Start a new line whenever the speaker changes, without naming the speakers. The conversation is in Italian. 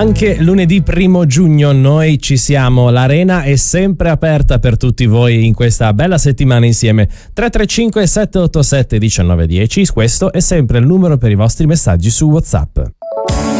Anche lunedì 1 giugno noi ci siamo, l'Arena è sempre aperta per tutti voi in questa bella settimana insieme. 335 787 1910, questo è sempre il numero per i vostri messaggi su WhatsApp.